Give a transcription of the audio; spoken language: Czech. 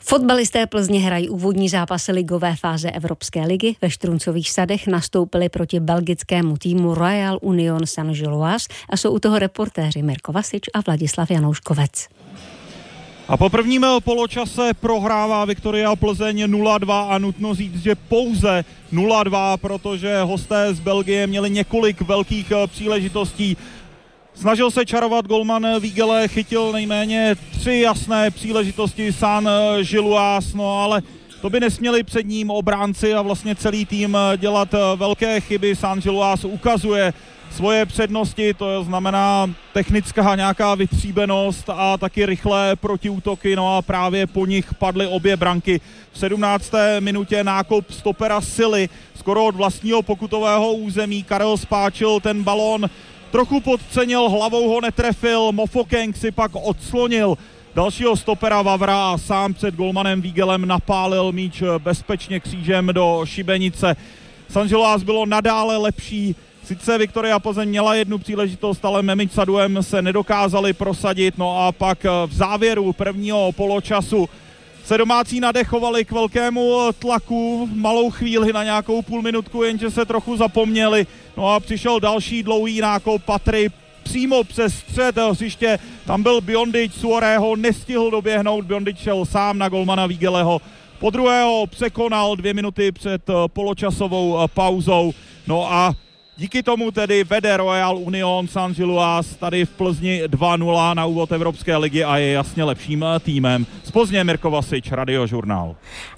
Fotbalisté Plzně hrají úvodní zápasy ligové fáze Evropské ligy. Ve Štruncových sadech nastoupili proti belgickému týmu Royal Union Saint-Gilloise a jsou u toho reportéři Mirko Vasič a Vladislav Janouškovec. A po prvním poločase prohrává Viktoria Plzeň 0-2 a nutno říct, že pouze 0-2, protože hosté z Belgie měli několik velkých příležitostí. Snažil se čarovat golman Vígele, chytil nejméně 3 jasné příležitosti Saint-Gilloise, no ale to by nesměli před ním obránci a vlastně celý tým dělat velké chyby. Saint-Gilloise ukazuje svoje přednosti, to znamená technická nějaká vytříbenost a taky rychlé protiútoky, no a právě po nich padly obě branky. V 17. minutě nákop stopera Sily skoro od vlastního pokutového území. Karel Spáčil ten balón trochu podcenil, hlavou ho netrefil, Mofokeng si pak odslonil dalšího stopera Vavra a sám před golmanem Vígelem napálil míč bezpečně křížem do šibenice. Saint-Gilloise bylo nadále lepší. Sice Viktoria Plzeň měla jednu příležitost, ale Memič s Aduem se nedokázali prosadit. No a pak v závěru prvního poločasu se domácí nadechovali k velkému tlaku, malou chvíli na nějakou půlminutku, jenže se trochu zapomněli. No a přišel další dlouhý nákop Patry přímo přes střed hřiště. Tam byl Biondič, Suarého nestihl doběhnout, Biondič šel sám na golmana Vígeleho. Po druhého překonal 2 minuty před poločasovou pauzou. No a díky tomu tedy vede Royal Union Saint-Gilloise tady v Plzni 2-0 na úvod Evropské ligy a je jasně lepším týmem. Z Plzně Mirko Vasič, Radiožurnál.